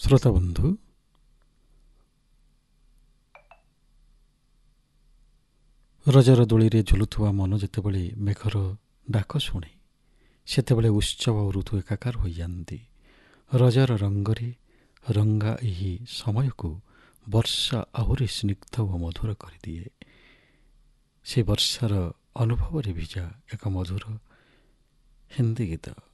ଶ୍ରୋତା ବନ୍ଧୁ, ରଜର ଦୋଳିରେ ଝୁଲୁଥିବା ମନ ଯେତେବେଳେ ମେଘର ଡାକ ଶୁଣେ, ସେତେବେଳେ ଉତ୍ସବ ଓ ଋତୁ ଏକାକାର ହୋଇଯାଆନ୍ତି। ରଜର ରଙ୍ଗରେ ରଙ୍ଗା ଏହି ସମୟକୁ ବର୍ଷା ଆହୁରି ସ୍ନିଗ୍ଧ ଓ ମଧୁର କରିଦିଏ। ସେ ବର୍ଷାର ଅନୁଭବରେ ଭିଜା ଏକ ମଧୁର ହିନ୍ଦୀ ଗୀତ।